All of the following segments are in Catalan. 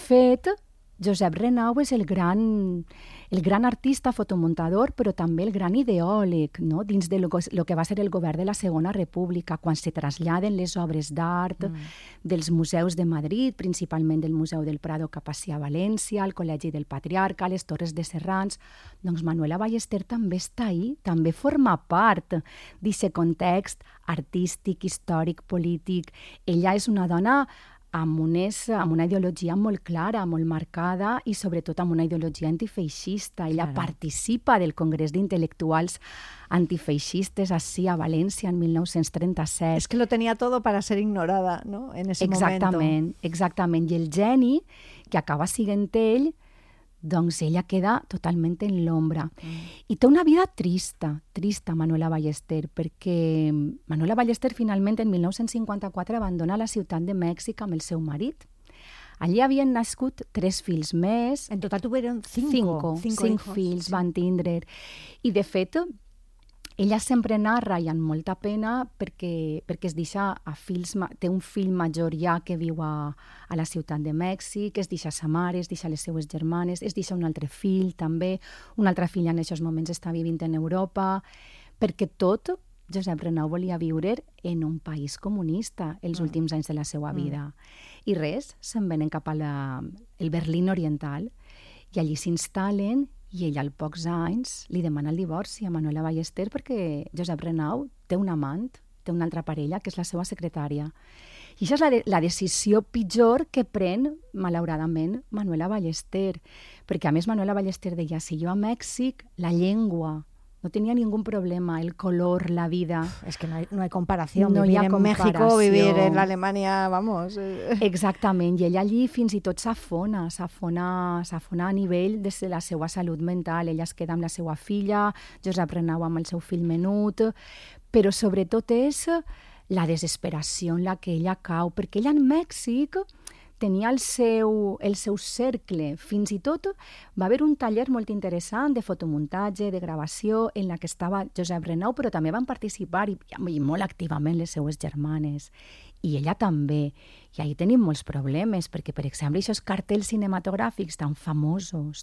fet, Josep Renau és el gran artista fotomuntador, però també el gran ideòleg, no? Dins de lo que va ser el govern de la Segona República, quan se traslladen les obres d'art dels museus de Madrid, principalment del Museu del Prado cap a València, al Col·legi del Patriarca, les Torres de Serrans. Doncs Manuela Ballester també està ahí, també forma part d'aquest context artístic, històric, polític. Ella és una dona amb una ideologia molt clara, molt marcada i sobretot amb una ideologia antifeixista. Ella participa del Congrés d'Intel·lectuals Antifeixistes ací a València en 1937. Es que lo tenía todo para ser ignorada, ¿no? En ese momento. Exactament. I el geni que acaba sent ell, doncs ella queda totalment en l'ombra. I té una vida trista Manuela Ballester, perquè Manuela Ballester finalment en 1954 abandona la ciutat de Mèxic amb el seu marit. Allí havien nascut 3 fills més. En total tuvieron 5 fills van tindre. I de fet, ella sempre narra, i amb molta pena, perquè es deixa a fills, té un fill major ja que viu a la ciutat de Mèxic, es deixa sa mare, es deixa les seues germanes, es deixa un altre fill també, una altra filla en aquests moments està vivint en Europa, perquè tot Josep Renau volia viure en un país comunista els últims anys de la seva vida. I res, se'n venen cap a el Berlín Oriental i allí s'instal·len. I ell, al pocs anys, li demana el divorci a Manuela Ballester perquè Josep Renau té un amant, té una altra parella, que és la seva secretària. I això és la decisió pitjor que pren, malauradament, Manuela Ballester. Perquè, a més, Manuela Ballester deia, si jo a Mèxic, la llengua, no tenía ningún problema, el color, la vida. Es que no hay comparación. No vivir en México, vivir en la Alemania, vamos. Exactament, i ella allí fins i tot s'afona a nivell de la seva salut mental. Ella es queda amb la seva filla, Josep Renau amb el seu fill menut, però sobretot és la desesperació en la que ella cau, perquè ella en Mèxic tenia el seu cercle. Fins i tot va haver un taller molt interessant de fotomuntatge, de gravació, en la que estava Josep Renau, però també van participar i molt activament les seues germanes. I ella també. I ahí tenim molts problemes, perquè, per exemple, aquests cartells cinematogràfics tan famosos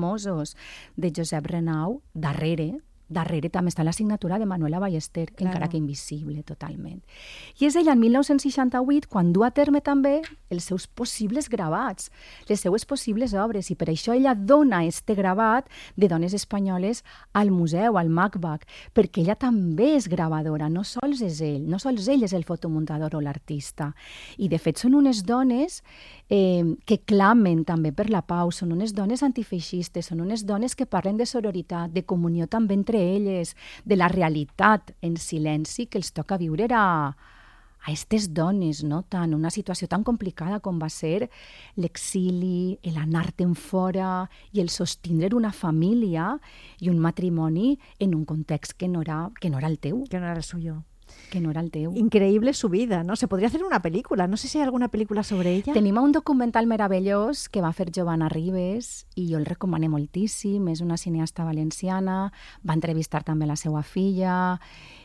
de Josep Renau, darrere també està la signatura de Manuela Ballester, encara que invisible totalment. I és ella, en 1968, quan du a terme també els seus possibles gravats, les seues possibles obres, i per això ella dona este gravat de dones espanyoles al museu, al MACBAC, perquè ella també és gravadora, no sols ell és el fotomuntador o l'artista. I, de fet, són unes dones que clamen també per la pau, són unes dones antifeixistes, són unes dones que parlen de sororitat, de comunió també entre elles, de la realitat en silenci que els toca viure a aquestes dones, no? Una situació tan complicada com va ser l'exili, l'anar-te'n fora i el sostindre una família i un matrimoni en un context que no era el teu. Que no era el suyo. Que no era el teu. Increíble su vida, ¿no? Se podría hacer una película. No sé si hay alguna película sobre ella. Tenim un documental meravellós que va fer Giovanna Ribes i jo el recomano moltíssim. És una cineasta valenciana, va entrevistar també la seva filla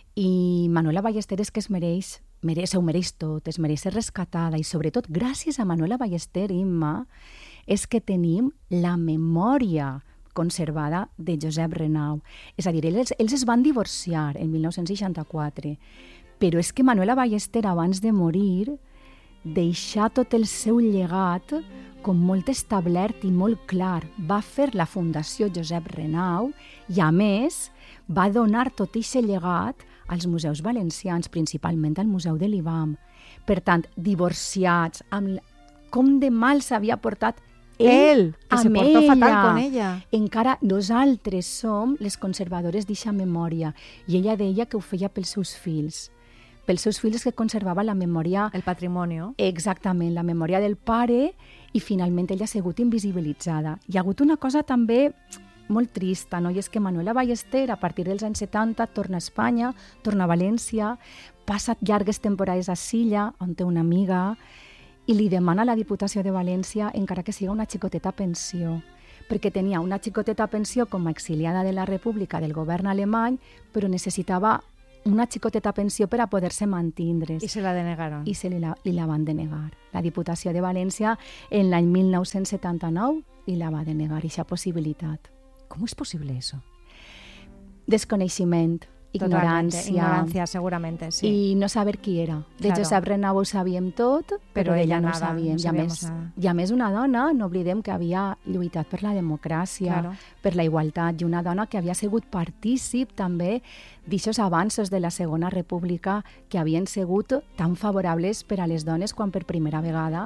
i Manuela Ballester és que ho mereix tot, es mereix ser rescatada i sobretot gràcies a Manuela Ballester, Imma, és que tenim la memòria conservada de Josep Renau. És a dir, ells es van divorciar en 1964, però és que Manuela Ballester, abans de morir, deixà tot el seu llegat com molt establert i molt clar. Va fer la Fundació Josep Renau i, a més, va donar tot aquest llegat als museus valencians, principalment al Museu de l'IBAM. Per tant, divorciats, com de mal s'havia portat ell, que se portó fatal con ella. Encara nosaltres som les conservadores d'aquesta memòria. I ella deia que ho feia pels seus fills que conservava la memòria... El patrimonio. Exactament, la memòria del pare, i finalment ella ha sigut invisibilitzada. Hi ha hagut una cosa també molt trista, no? I és que Manuela Ballester, a partir dels anys 70, torna a Espanya, torna a València, passa llargues temporades a Silla, on té una amiga, i li demana a la Diputació de València, encara que siga una xicoteta pensió, perquè tenia una xicoteta pensió com a exiliada de la República del govern alemany, però necessitava una xicoteta pensió per a poder-se mantindre. I se la denegaron. I la van denegar. La Diputació de València en l'any 1979 i la va denegar, aquesta possibilitat. Com és possible eso? Desconeixement, ignorància, seguramente, sí. I no saber qui era. De Josep Renau ho sabíem tot, però ella no ho sabíem. I a més una dona, no oblidem que havia lluitat per la democràcia, per la igualtat, i una dona que havia sigut partícip també d'aixòs avanços de la Segona República que havien sigut tan favorables per a les dones quan per primera vegada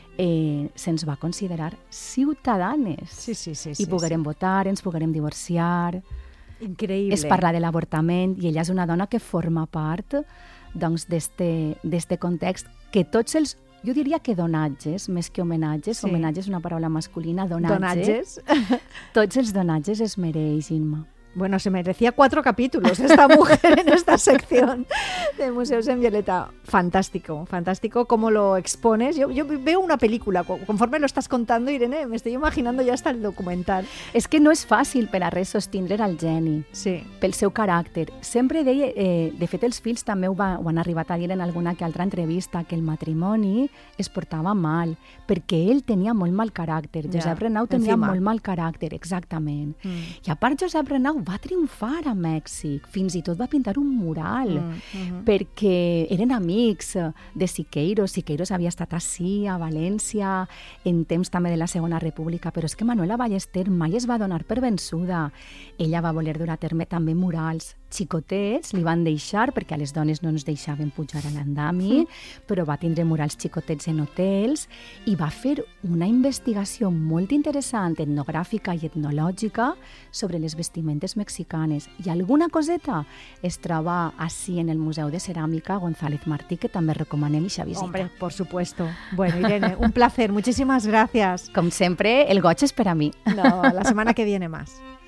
se'ns va considerar ciutadanes. I poguérem votar, ens poguérem divorciar. Increïble. Es parla de l'avortament i ella és una dona que forma part doncs, d'este context que tots els, jo diria que donatges, més que homenatges, homenatge és una paraula masculina, donatges. Tots els donatges es mereix, Imma. Bueno, se merecía 4 capítulos esta mujer en esta sección de Museos en Violeta. Fantástico, fantástico cómo lo expones. Yo veo una película, conforme lo estás contando, Irene, me estoy imaginando ya hasta el documental. És que no és fàcil per a res sostindre el geni, pel seu caràcter. Sempre deia, de fet els fills també ho han arribat a dir en alguna que altra entrevista, que el matrimoni es portava mal, perquè ell tenia molt mal caràcter. Josep Renau tenia molt mal caràcter, exactament. I a part Josep Renau va triomfar a Mèxic, fins i tot va pintar un mural, perquè eren amics de Siqueiros. Siqueiros havia estat ací, a València, en temps també de la Segona República, però és que Manuela Ballester mai es va donar per vençuda. Ella va voler dur a terme també murals xicotets, li van deixar, perquè a les dones no ens deixaven pujar a l'andami, però va tindre murals xicotets en hotels i va fer una investigació molt interessant, etnogràfica i etnològica, sobre les vestimentes mexicanes. I alguna coseta es troba així en el Museu de Ceràmica González Martí, que també recomanem ixa visita. Hombre, por supuesto. Bueno, Irene, un placer. Muchísimas gracias. Como siempre, el goig es para mí. No, la semana que viene más.